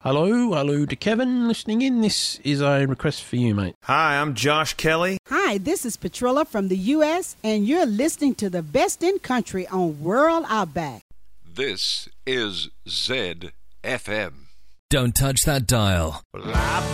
Hello to Kevin listening in. This is a request for you, mate. Hi, I'm Josh Kelly. Hi, this is Petrilla from the U.S., and you're listening to the best in country on World Outback. This is ZFM. Don't touch that dial. Well,